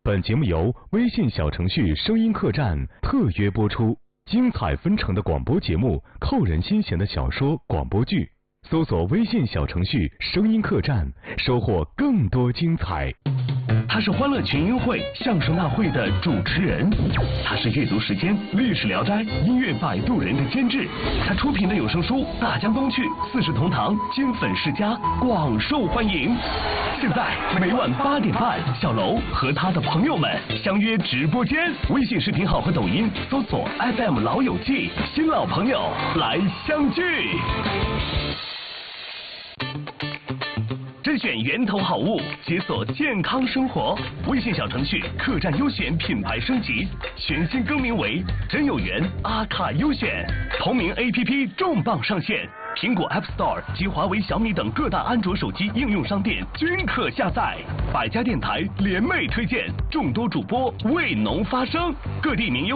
本节目由微信小程序声音客栈特约播出，精彩纷呈的广播节目，扣人心弦的小说广播剧，搜索微信小程序声音客栈，收获更多精彩。 他是欢乐群英会相声大会的主持人，他是阅读时间历史聊斋音乐摆渡人的监制，他出品的有声书《大江东去》《四世同堂》金粉世家广受欢迎。现在每晚8点半，小楼和他的朋友们相约直播间，微信视频号和抖音搜索 FM 老友记，新老朋友来相聚。甄选源头好物，解锁健康生活。微信小程序客栈优选品牌升级，全新更名为真有缘阿卡优选。同名 APP 重磅上线，苹果 App Store 及华为、小米等各大安卓手机应用商店均可下载。百家电台联袂推荐，众多主播为农发声，各地名优。